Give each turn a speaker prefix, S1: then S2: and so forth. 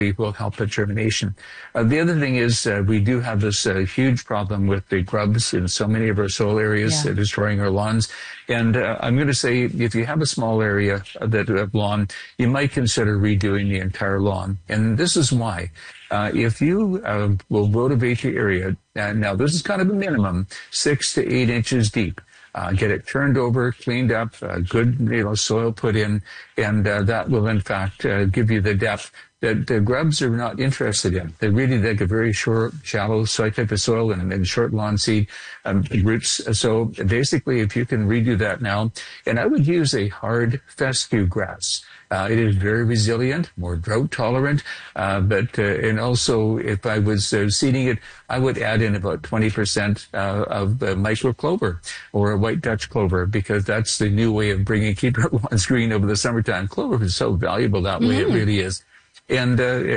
S1: will help the germination. The other thing is we do have this huge problem with the grubs in so many of our soil areas, destroying our lawns. And I'm going to say if you have a small area of lawn, you might consider redoing the entire lawn. And this is why. If you will motivate your area, now this is kind of a minimum, 6 to 8 inches deep. Get it turned over, cleaned up, good soil put in, and that will in fact give you the depth that the grubs are not interested in. They really like a very short, shallow type of soil and short lawn seed roots. So basically, if you can redo that now, and I would use a hard fescue grass. It is very resilient, more drought tolerant, and also if I was seeding it, I would add in about 20% of micro clover or a white Dutch clover, because that's the new way of keeping our lawns green over the summertime. Clover is so valuable that way, it really is. And